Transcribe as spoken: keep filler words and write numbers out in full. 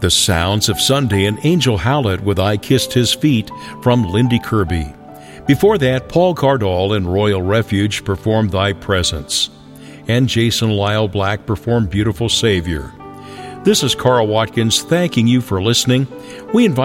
the sounds of Sunday and Angel Howlett with I Kissed His Feet from Lindy Kirby. Before that, Paul Cardall and Royal Refuge performed Thy Presence. And Jason Lyle Black performed Beautiful Savior. This is Carl Watkins thanking you for listening. We invite